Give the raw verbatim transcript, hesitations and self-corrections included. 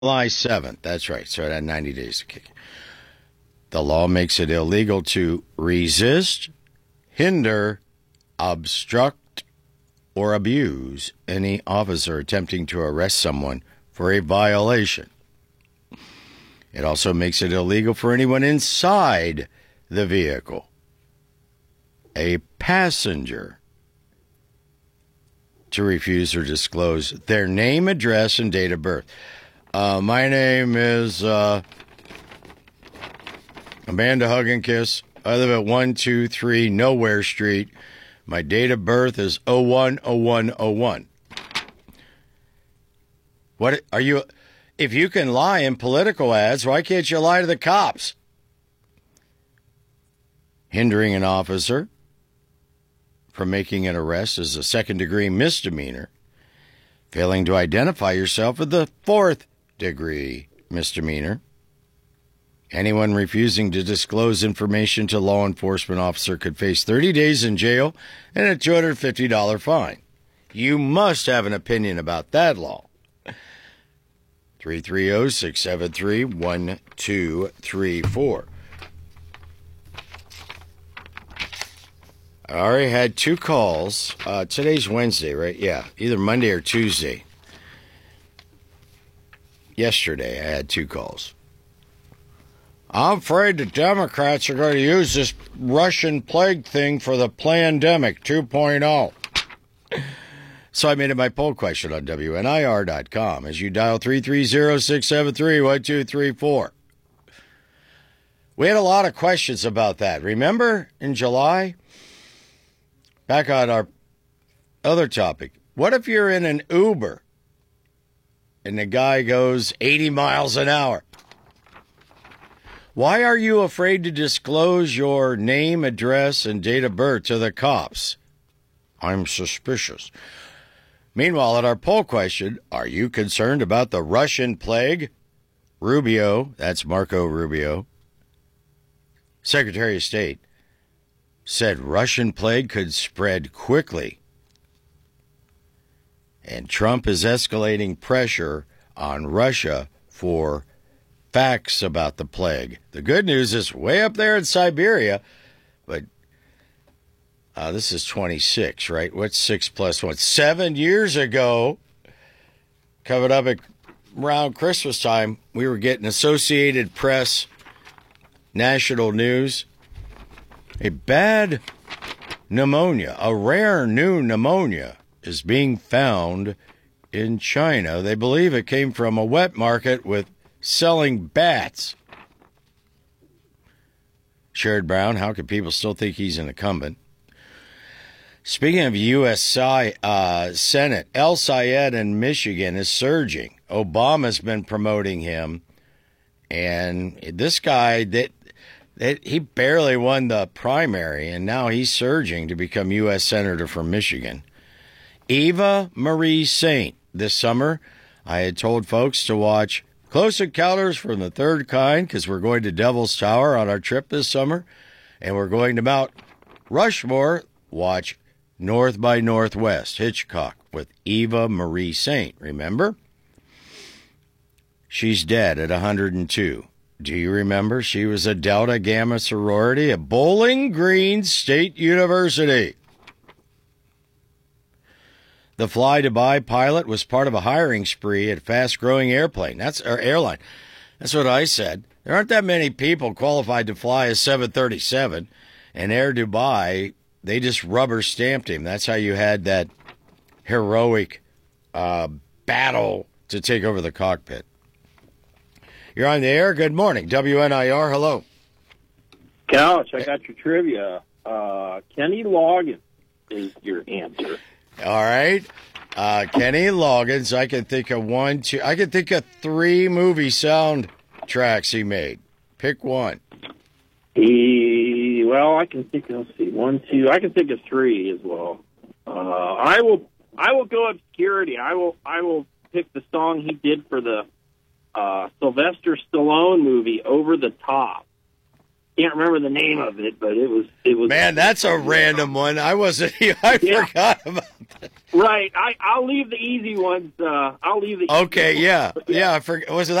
July seventh. That's right. So it had ninety days to kick. The law makes it illegal to resist, hinder, obstruct, or abuse any officer attempting to arrest someone for a violation. It also makes it illegal for anyone inside the vehicle, a passenger, to refuse or disclose their name, address, and date of birth. Uh, my name is uh, Amanda Hug and Kiss. I live at one two three Nowhere Street. My date of birth is oh one oh one oh one. What are you? If you can lie in political ads, why can't you lie to the cops? Hindering an officer from making an arrest is a second-degree misdemeanor. Failing to identify yourself is the fourth-degree misdemeanor. Anyone refusing to disclose information to a law enforcement officer could face thirty days in jail and a two hundred fifty dollars fine. You must have an opinion about that law. three three zero, six seven three, one two three four. I already had two calls. Uh, today's Wednesday, right? Yeah, either Monday or Tuesday. Yesterday, I had two calls. I'm afraid the Democrats are going to use this Russian plague thing for the pandemic two point oh. So I made it my poll question on W N I R dot com as you dial three three zero, six seven three, one two three four. We had a lot of questions about that. Remember in July? Back on our other topic. What if you're in an Uber and the guy goes eighty miles an hour? Why are you afraid to disclose your name, address, and date of birth to the cops? I'm suspicious. Meanwhile, at our poll question, are you concerned about the Russian plague? Rubio, that's Marco Rubio, Secretary of State, said Russian plague could spread quickly. And Trump is escalating pressure on Russia for facts about the plague. The good news is way up there in Siberia, but uh, this is twenty-six, right? What's six plus one? Seven years ago, coming up at around Christmas time, we were getting Associated Press, national news. A bad pneumonia, a rare new pneumonia, is being found in China. They believe it came from a wet market with selling bats. Sherrod Brown, how can people still think he's an incumbent? Speaking of U S uh, Senate, El Sayed in Michigan is surging. Obama's been promoting him. And this guy, that, that he barely won the primary, and now he's surging to become U S Senator from Michigan. Eva Marie Saint. This summer, I had told folks to watch Close Encounters from the Third Kind because we're going to Devil's Tower on our trip this summer, and we're going to Mount Rushmore, watch North by Northwest, Hitchcock, with Eva Marie Saint. Remember? She's dead at one hundred two. Do you remember? She was a Delta Gamma sorority at Bowling Green State University. The Fly Dubai pilot was part of a hiring spree at a fast-growing airplane. That's our airline. That's what I said. There aren't that many people qualified to fly a seven thirty-seven, and Air Dubai, they just rubber-stamped him. That's how you had that heroic uh, battle to take over the cockpit. You're on the air. Good morning. W N I R, hello. Couch, I got your trivia. Uh, Kenny Loggins is your answer. All right. Uh, Kenny Loggins, I can think of one, two, I can think of three movie soundtracks he made. Pick one. He, well, I can think of, let's see, one, two, I can think of three as well. Uh, I will, I will go obscurity. I will, I will pick the song he did for the uh, Sylvester Stallone movie, Over the Top. can't remember the name of it, but it was it was. Man, that's a random one. I wasn't. I Yeah. forgot about that. Right. I I'll leave the easy ones. Uh, I'll leave the. Okay, easy yeah, ones. yeah. I forgot. Was it